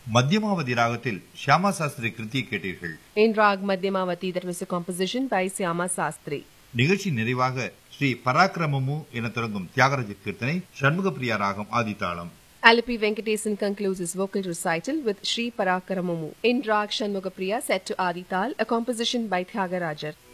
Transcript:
மத்தியமாவதி ராகத்தில் ஷியாமா சாஸ்திரி கிருத்தியை கேட்டீர்கள். In Rag Madhyamavati, that was a composition by Shyama Sastri. நிகழ்ச்சி நிறைவாக ஸ்ரீ பராக்கிரமமு என தொடங்கும் தியாகராஜ கீர்த்தனை ஷண்முகப்பிரியா ராகம் ஆதித்தாளம். Alapi Venkatesan concludes his vocal recital with Sri Parakaramamu in Rag Shanmugapriya set to Adi Tal, a composition by Tyagarajar.